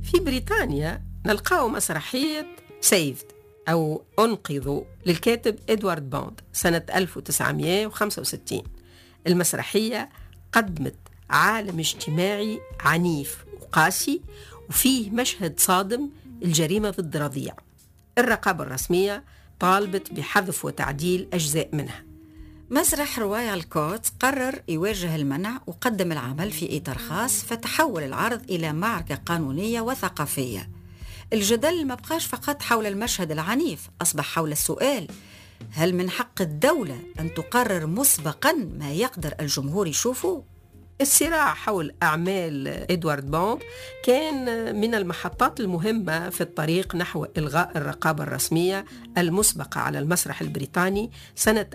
في بريطانيا نلقاو مسرحية سيفد أو أنقذوا للكاتب إدوارد بوند سنة 1965. المسرحية قدمت عالم اجتماعي عنيف وقاسي، وفيه مشهد صادم: الجريمة ضد رضيع. الرقابة الرسمية طالبت بحذف وتعديل أجزاء منها. مسرح رويال كورت قرر يواجه المنع وقدم العمل في إطار خاص، فتحول العرض إلى معركة قانونية وثقافية. الجدل ما بقاش فقط حول المشهد العنيف، أصبح حول السؤال: هل من حق الدولة أن تقرر مسبقا ما يقدر الجمهور يشوفه؟ الصراع حول أعمال إدوارد بوند كان من المحطات المهمة في الطريق نحو إلغاء الرقابة الرسمية المسبقة على المسرح البريطاني سنة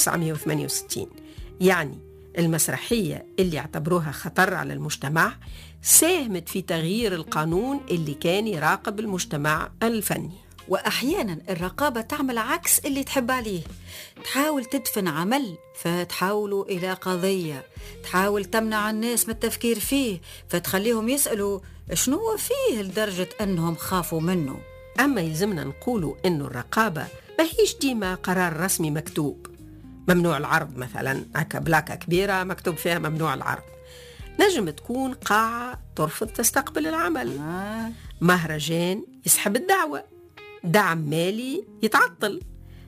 1968. يعني المسرحية اللي اعتبروها خطر على المجتمع ساهمت في تغيير القانون اللي كان يراقب المجتمع الفني. وأحيانا الرقابة تعمل عكس اللي تحب عليه، تحاول تدفن عمل فتحاولوا إلى قضية، تحاول تمنع الناس من التفكير فيه فتخليهم يسألوا شنو فيه لدرجة أنهم خافوا منه. أما يلزمنا نقولوا إنه الرقابة ما هيش ديما قرار رسمي مكتوب. ممنوع العرض مثلا، هكا بلاكة كبيرة مكتوب فيها ممنوع العرض. نجم تكون قاعة ترفض تستقبل العمل، مهرجان يسحب الدعوة، دعم مالي يتعطل،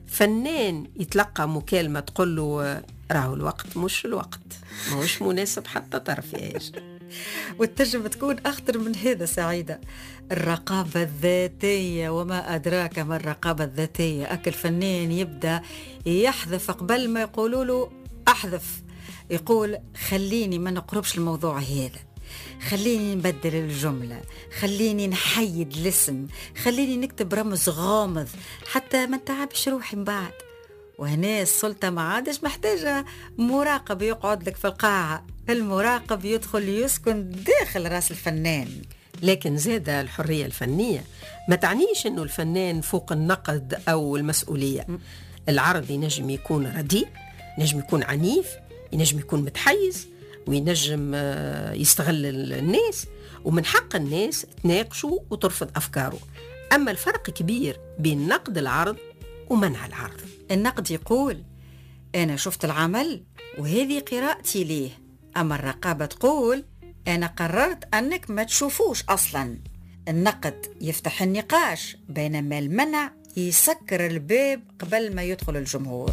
فنان يتلقى مكالمة تقول له راهو الوقت مش الوقت، مش مناسب حتى طرف ياش. والتجربة تكون أخطر من هذا سعيدة، الرقابة الذاتية. وما أدراك ما الرقابة الذاتية؟ أكل فنان يبدأ يحذف قبل ما يقولوا له أحذف، يقول خليني ما نقربش الموضوع هذا، خليني نبدل الجملة، خليني نحيد الاسم، خليني نكتب رمز غامض حتى ما نتعبش روحي من بعد. وهنا السلطة ما عادش محتاجة مراقب يقعد لك في القاعة، المراقب يدخل يسكن داخل راس الفنان. لكن زاد الحرية الفنية ما تعنيش أنه الفنان فوق النقد أو المسؤولية. العرض ينجم يكون رديء، ينجم يكون عنيف، ينجم يكون متحيز، وينجم يستغل الناس، ومن حق الناس تناقشوا وترفض أفكاره. أما الفرق كبير بين نقد العرض ومنع العرض. النقد يقول أنا شفت العمل وهذه قراءتي ليه، أما الرقابة تقول أنا قررت أنك ما تشوفوش أصلا. النقد يفتح النقاش، بينما المنع يسكر الباب قبل ما يدخل الجمهور.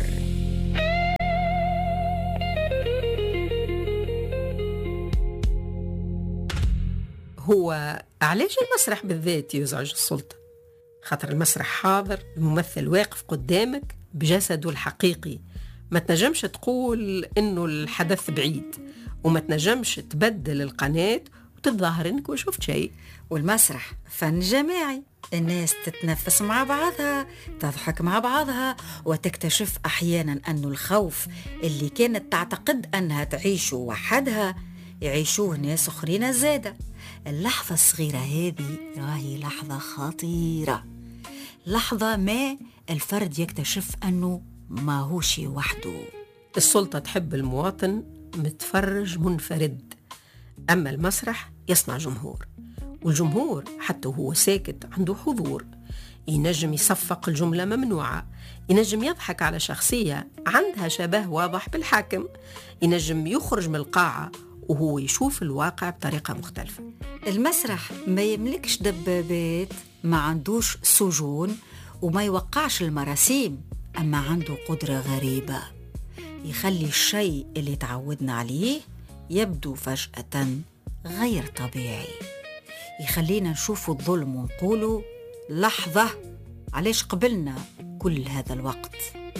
هو علاش المسرح بالذات يزعج السلطة؟ خاطر المسرح حاضر، الممثل واقف قدامك بجسده الحقيقي، ما تنجمش تقول إنه الحدث بعيد، وما تنجمش تبدل القناة وتتظاهر إنك ما شفت شيء. والمسرح فن جماعي، الناس تتنفس مع بعضها، تضحك مع بعضها، وتكتشف أحيانا أن الخوف اللي كانت تعتقد أنها تعيشه وحدها يعيشوه ناس أخرين زادة. اللحظة الصغيرة هذه راهي لحظة خطيرة، لحظة ما الفرد يكتشف أنه ما هوش وحده. السلطة تحب المواطن متفرج منفرد، أما المسرح يصنع جمهور، والجمهور حتى هو ساكت عنده حضور. ينجم يصفق الجملة ممنوعة، ينجم يضحك على شخصية عندها شبه واضح بالحاكم، ينجم يخرج من القاعة وهو يشوف الواقع بطريقة مختلفة. المسرح ما يملكش دبابات، ما عندوش سجون، وما يوقعش المراسيم، أما عنده قدرة غريبة يخلي الشيء اللي تعودنا عليه يبدو فجأة غير طبيعي، يخلينا نشوف الظلم ونقوله لحظة، علاش قبلنا كل هذا الوقت؟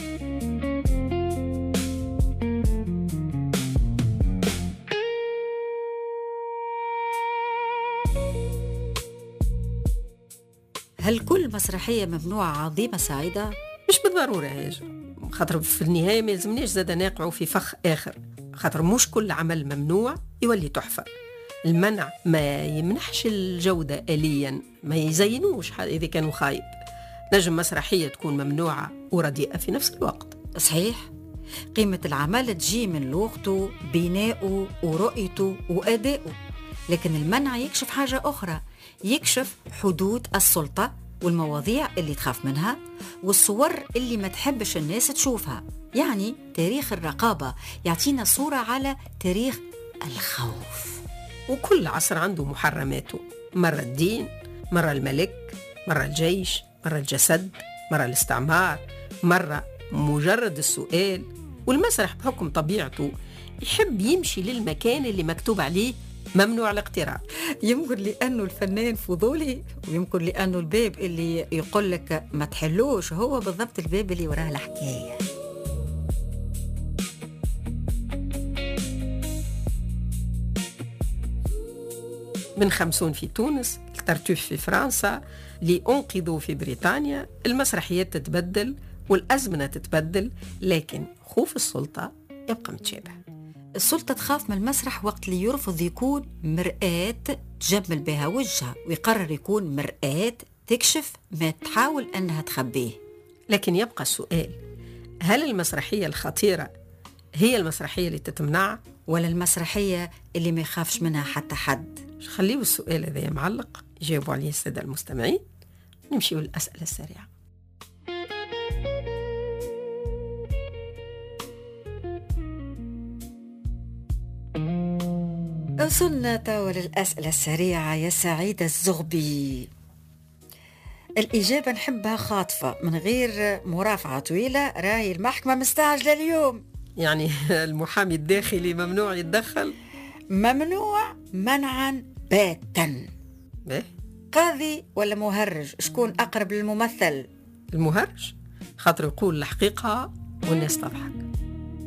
هل كل مسرحية ممنوعة عظيمة سعيدة؟ مش بالضرورة هيج، خاطر في النهاية ما يلزمناش زاد نقعوا في فخ آخر، خاطر مش كل عمل ممنوع يولي تحفة. المنع ما يمنحش الجودة آليا، ما يزينوش إذا كانوا خايب. نجم مسرحية تكون ممنوعة ورديئة في نفس الوقت. صحيح، قيمة العمل تجي من لغته، بناؤه ورؤيته وأدائه. لكن المنع يكشف حاجة أخرى، يكشف حدود السلطة والمواضيع اللي تخاف منها والصور اللي ما تحبش الناس تشوفها. يعني تاريخ الرقابة يعطينا صورة على تاريخ الخوف. وكل عصر عنده محرماته، مرة الدين، مرة الملك، مرة الجيش، مرة الجسد، مرة الاستعمار، مرة مجرد السؤال. والمسرح بحكم طبيعته يحب يمشي للمكان اللي مكتوب عليه ممنوع الاقتراب. يمكن لأنه الفنان فضولي، ويمكن لأنه الباب اللي يقول لك ما تحلوش هو بالضبط الباب اللي وراه الحكاية. من 50 في تونس، الترتوف في فرنسا، اللي أنقذوا في بريطانيا. المسرحيات تتبدل والأزمنة تتبدل، لكن خوف السلطة يبقى متشابه. السلطة تخاف من المسرح وقت اللي يرفض يكون مرآة تجمل بها وجهها، ويقرر يكون مرآة تكشف ما تحاول أنها تخبيه. لكن يبقى السؤال، هل المسرحية الخطيرة هي المسرحية اللي تتمنع، ولا المسرحية اللي ما يخافش منها حتى حد؟ خليه السؤال هذا معلق يجاوبوا عليه السادة المستمعين. نمشي للأسئلة السريعة. وصلنا توا للأسئلة السريعة يا سعيدة الزغبي. الإجابة نحبها خاطفة من غير مرافعة طويلة، راهي المحكمة مستعجلة اليوم. يعني المحامي الداخلي ممنوع يتدخل؟ ممنوع منعا باتا. قاضي ولا مهرج، شكون أقرب للممثل؟ المهرج، خاطر يقول الحقيقة والناس تضحك.